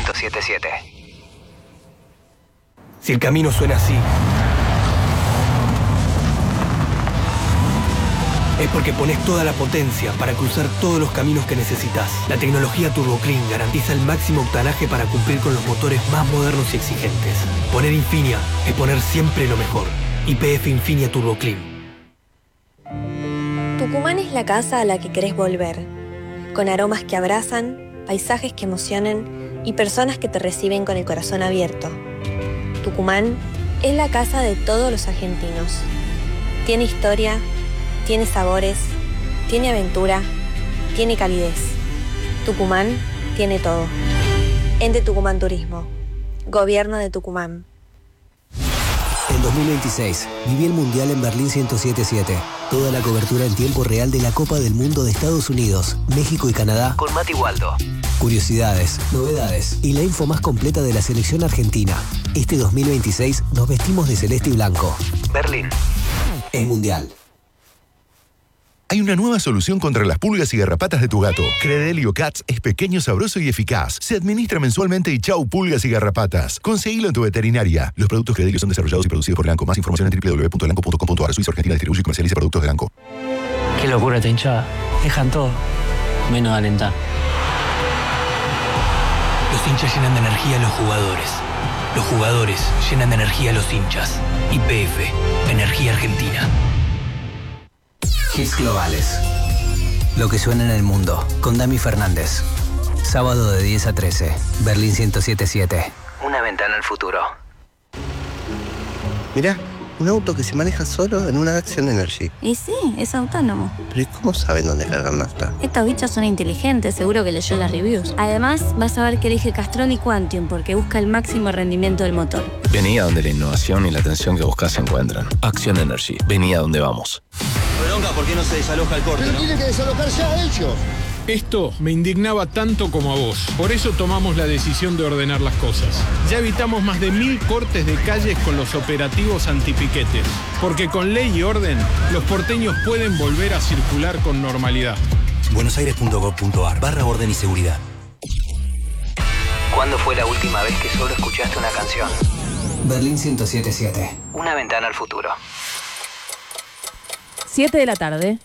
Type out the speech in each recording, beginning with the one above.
107.7. Si el camino suena así, es porque pones toda la potencia para cruzar todos los caminos que necesitas. La tecnología Turbo Clean garantiza el máximo octanaje para cumplir con los motores más modernos y exigentes. Poner Infinia es poner siempre lo mejor. YPF Infinia Turbo Clean. Tucumán es la casa a la que querés volver, con aromas que abrazan, paisajes que emocionan y personas que te reciben con el corazón abierto. Tucumán es la casa de todos los argentinos. Tiene historia, tiene sabores, tiene aventura, tiene calidez. Tucumán tiene todo. Ente Tucumán Turismo. Gobierno de Tucumán. En 2026, viví el Mundial en Berlín 107.7. Toda la cobertura en tiempo real de la Copa del Mundo de Estados Unidos, México y Canadá. Con Mati Waldo. Curiosidades, novedades y la info más completa de la selección argentina. Este 2026 nos vestimos de celeste y blanco. Berlín. Es Mundial. Hay una nueva solución contra las pulgas y garrapatas de tu gato. Credelio Cats es pequeño, sabroso y eficaz. Se administra mensualmente y chau pulgas y garrapatas. Conseguilo en tu veterinaria. Los productos Credelio son desarrollados y producidos por Elanco. Más información en www.elanco.com.ar. Suiza Argentina distribuye y comercializa productos de Elanco. Qué locura esta hinchada. Dejan todo, menos alentar. Los hinchas llenan de energía a los jugadores. Los jugadores llenan de energía a los hinchas. YPF, Energía Argentina. Hits globales. Lo que suena en el mundo, con Dami Fernández. Sábado de 10 a 13, Berlín 107.7. Una ventana al futuro. Mirá, un auto que se maneja solo en una Action Energy. Y sí, es autónomo. Pero ¿y cómo saben dónde cargar nafta? Estos bichos son inteligentes, seguro que leyó las reviews. Además, vas a ver que elige Castrol y Quantium porque busca el máximo rendimiento del motor. Vení a donde la innovación y la atención que buscas se encuentran. Action Energy. Vení a donde vamos. Bronca, ¿por qué no se desaloja el corte? Pero tienen que desalojar ya ellos. Esto me indignaba tanto como a vos. Por eso tomamos la decisión de ordenar las cosas. Ya evitamos más de 1000 cortes de calles con los operativos antipiquetes. Porque con ley y orden, los porteños pueden volver a circular con normalidad. buenosaires.gov.ar/orden y seguridad. ¿Cuándo fue la última vez que solo escuchaste una canción? Berlín 107.7. Una ventana al futuro. 7 de la tarde.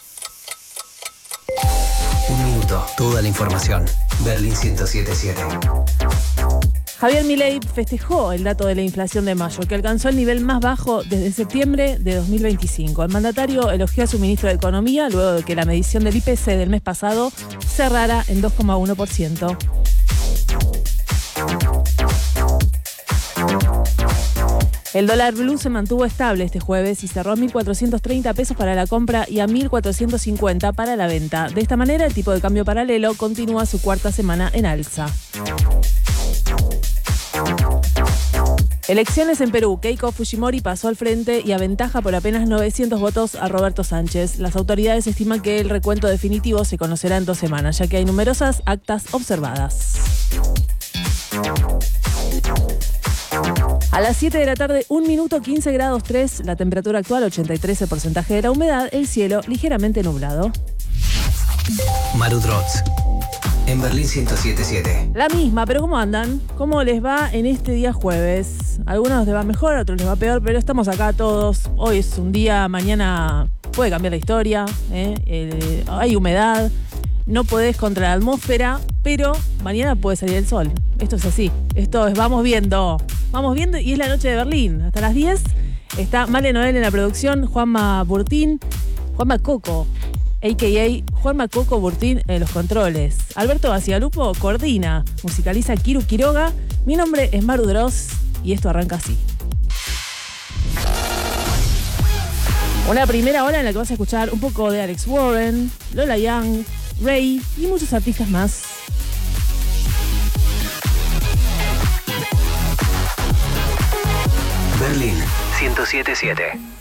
Un minuto, toda la información. Berlín 107.7. Javier Milei festejó el dato de la inflación de mayo, que alcanzó el nivel más bajo desde septiembre de 2025. El mandatario elogió a su ministro de Economía luego de que la medición del IPC del mes pasado cerrara en 2,1%. El dólar blue se mantuvo estable este jueves y cerró a 1.430 pesos para la compra y a 1.450 para la venta. De esta manera, el tipo de cambio paralelo continúa su cuarta semana en alza. Elecciones en Perú. Keiko Fujimori pasó al frente y aventaja por apenas 900 votos a Roberto Sánchez. Las autoridades estiman que el recuento definitivo se conocerá en 2 semanas, ya que hay numerosas actas observadas. A las 7 de la tarde, 1 minuto, 15 grados 3, la temperatura actual, 83 el porcentaje de la humedad, el cielo ligeramente nublado. Maru Droz, en Berlín 107.7. La misma, pero ¿cómo andan? ¿Cómo les va en este día jueves? A algunos les va mejor, a otros les va peor, pero estamos acá todos. Hoy es un día, mañana puede cambiar la historia, hay humedad, no podés contra la atmósfera, pero mañana puede salir el sol. Esto es así, esto es vamos viendo y es la noche de Berlín. Hasta las 10 está Male Noel en la producción, Juanma Coco, a.k.a. Juanma Coco Burtín en los controles. Alberto Bacigalupo coordina, musicaliza Kiru Quiroga. Mi nombre es Maru Droz y esto arranca así. Una primera hora en la que vas a escuchar un poco de Alex Warren, Lola Young, Rey y muchos artistas más. Berlín 107.7.